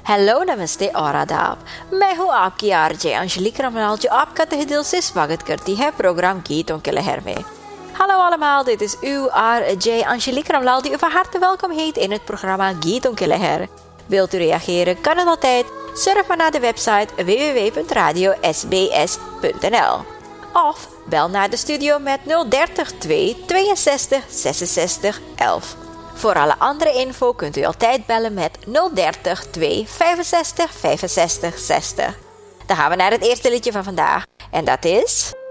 हेलो नमस्ते और आदाब। मैं हूँ आपकी आरजे अंजलिक रमलाल जो आपका तहे दिल से स्वागत करती है programme Gieton ke Leher mee. Hallo allemaal, dit is uw RJ Angelique Ramlaal die u van harte welkom heet in het programma Gieton ke Leher. Wilt u reageren, kan het altijd. Surf maar naar de website www.radiosbs.nl of bel naar de studio met 030 2 62 66 11. Voor alle andere info kunt u altijd bellen met 030 2 65 65 60. Dan gaan we naar het eerste liedje van vandaag en dat is...